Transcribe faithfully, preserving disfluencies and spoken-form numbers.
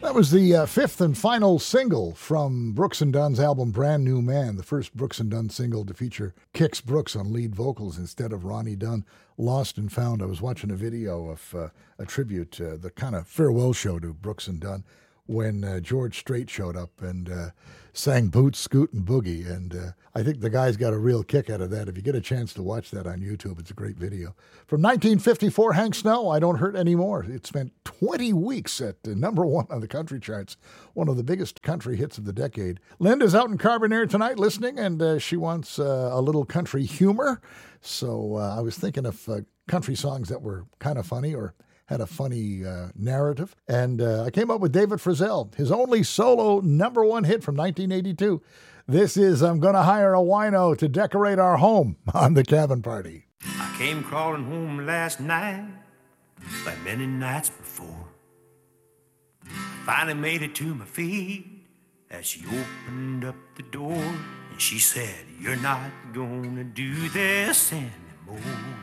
That was the uh, fifth and final single from Brooks and Dunn's album Brand New Man, the first Brooks and Dunn single to feature Kix Brooks on lead vocals instead of Ronnie Dunn. Lost and Found. I was watching a video of uh, a tribute, uh, the kind of farewell show to Brooks and Dunn, when uh, George Strait showed up and uh, sang Boot, Scoot, and Boogie. And uh, I think the guys got a real kick out of that. If you get a chance to watch that on YouTube, it's a great video. From nineteen fifty-four, Hank Snow, I Don't Hurt Anymore. It spent twenty weeks at uh, number one on the country charts, one of the biggest country hits of the decade. Linda's out in Carbonear tonight listening, and uh, she wants uh, a little country humor. So uh, I was thinking of uh, country songs that were kind of funny or had a funny uh, narrative. And uh, I came up with David Frizzell, his only solo number one hit from nineteen eighty-two. This is I'm Gonna Hire a Wino to Decorate Our Home on the Cabin Party. I came crawling home last night, like many nights before. I finally made it to my feet as she opened up the door. And she said, you're not gonna do this anymore.